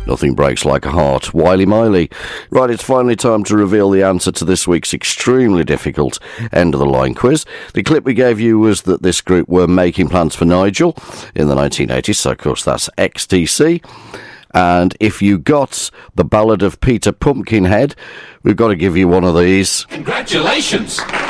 Nothing breaks like a heart. Wiley Miley. Right, it's finally time to reveal the answer to this week's extremely difficult end of the line quiz. The clip we gave you was that this group were making plans for Nigel in the 1980s, so of course that's XTC. And if you got the Ballad of Peter Pumpkinhead, we've got to give you one of these. Congratulations!